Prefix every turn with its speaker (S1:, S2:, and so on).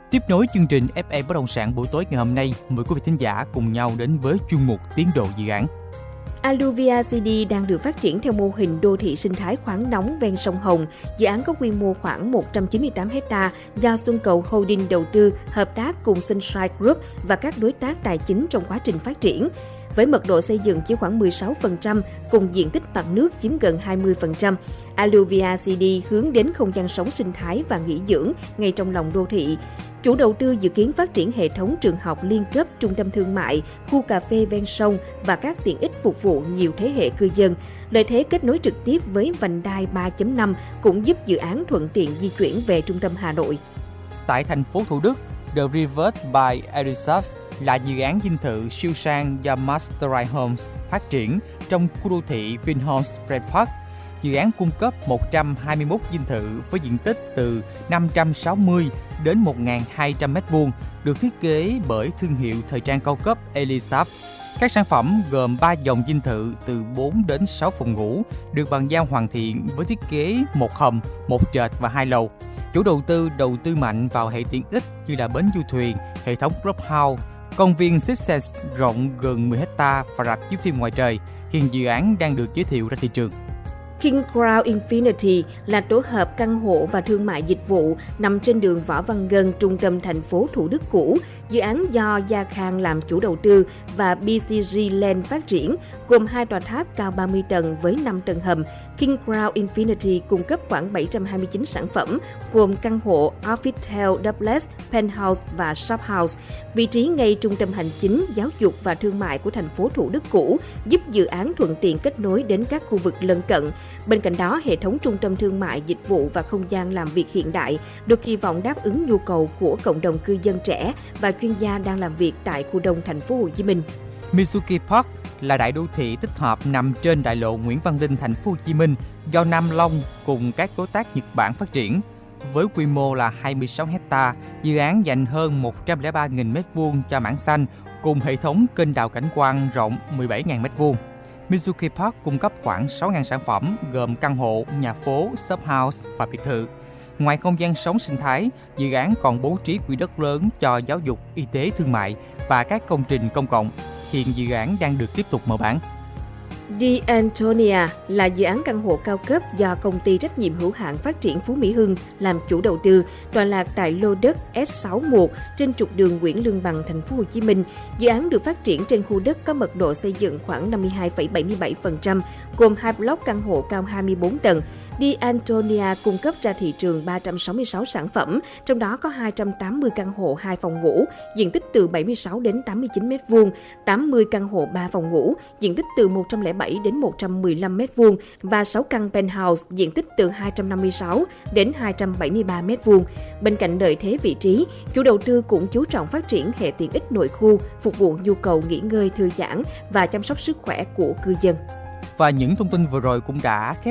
S1: Tiếp nối chương trình FA Bất động sản buổi tối ngày hôm nay, mời quý vị thính giả cùng nhau đến với chuyên mục tiến độ dự án.
S2: Alluvia City đang được phát triển theo mô hình đô thị sinh thái khoáng nóng ven sông Hồng. Dự án có quy mô khoảng 198 ha do Xuân Cầu Holding đầu tư, hợp tác cùng Sunshine Group và các đối tác tài chính trong quá trình phát triển. Với mật độ xây dựng chỉ khoảng 16%, cùng diện tích mặt nước chiếm gần 20%, Alluvia City hướng đến không gian sống sinh thái và nghỉ dưỡng ngay trong lòng đô thị. Chủ đầu tư dự kiến phát triển hệ thống trường học liên cấp, trung tâm thương mại, khu cà phê ven sông và các tiện ích phục vụ nhiều thế hệ cư dân. Lợi thế kết nối trực tiếp với vành đai 3.5 cũng giúp dự án thuận tiện di chuyển về trung tâm Hà Nội.
S1: Tại thành phố Thủ Đức, The River by Erisaf là dự án dinh thự siêu sang do Masterline Homes phát triển trong khu đô thị Vinhomes Premier Park. Dự án cung cấp 121 dinh thự với diện tích từ 560 đến 1.200 m2, được thiết kế bởi thương hiệu thời trang cao cấp Elisaf. Các sản phẩm gồm 3 dòng dinh thự từ 4 đến 6 phòng ngủ, được bàn giao hoàn thiện với thiết kế một hầm, một trệt và 2 lầu. Chủ đầu tư mạnh vào hệ tiện ích như là bến du thuyền, hệ thống clubhouse, công viên Sixes rộng gần 10 ha và rạp chiếu phim ngoài trời. Hiện dự án đang được giới thiệu ra thị trường.
S2: King Crown Infinity là tổ hợp căn hộ và thương mại dịch vụ nằm trên đường Võ Văn Ngân, trung tâm thành phố Thủ Đức cũ. Dự án do Gia Khang làm chủ đầu tư và BCG Land phát triển, gồm 2 tòa tháp cao 30 tầng với 5 tầng hầm. King Crown Infinity cung cấp khoảng 729 sản phẩm, gồm căn hộ Officetel, Duplex, Penthouse và Shophouse. Vị trí ngay trung tâm hành chính, giáo dục và thương mại của thành phố Thủ Đức cũ, giúp dự án thuận tiện kết nối đến các khu vực lân cận. Bên cạnh đó, hệ thống trung tâm thương mại, dịch vụ và không gian làm việc hiện đại được kỳ vọng đáp ứng nhu cầu của cộng đồng cư dân trẻ và chuyên gia đang làm việc tại khu đông thành phố Hồ Chí Minh.
S1: Mitsuki Park là đại đô thị tích hợp nằm trên đại lộ Nguyễn Văn Linh, thành phố Hồ Chí Minh do Nam Long cùng các đối tác Nhật Bản phát triển. Với quy mô là 26 ha, dự án dành hơn 103.000 m2 cho mảng xanh cùng hệ thống kênh đào cảnh quan rộng 17.000 m2. Mitsuki Park cung cấp khoảng 6.000 sản phẩm gồm căn hộ, nhà phố, shophouse và biệt thự. Ngoài không gian sống sinh thái, dự án còn bố trí quỹ đất lớn cho giáo dục, y tế, thương mại và các công trình công cộng. Hiện dự án đang được tiếp tục mở bán.
S2: The Antonia là dự án căn hộ cao cấp do công ty trách nhiệm hữu hạn phát triển Phú Mỹ Hưng làm chủ đầu tư, tọa lạc tại lô đất S61 trên trục đường Nguyễn Lương Bằng, thành phố Hồ Chí Minh. Dự án được phát triển trên khu đất có mật độ xây dựng khoảng 52,77%, gồm 2 block căn hộ cao 24 tầng. The Antonia cung cấp ra thị trường 366 sản phẩm, trong đó có 280 căn hộ 2 phòng ngủ, diện tích từ 76 đến 89 m2, 80 căn hộ 3 phòng ngủ, diện tích từ 107 đến 115 m2 và 6 căn penthouse, diện tích từ 256 đến 273 m2. Bên cạnh lợi thế vị trí, chủ đầu tư cũng chú trọng phát triển hệ tiện ích nội khu, phục vụ nhu cầu nghỉ ngơi, thư giãn và chăm sóc sức khỏe của cư dân.
S1: Và những thông tin vừa rồi cũng đã khép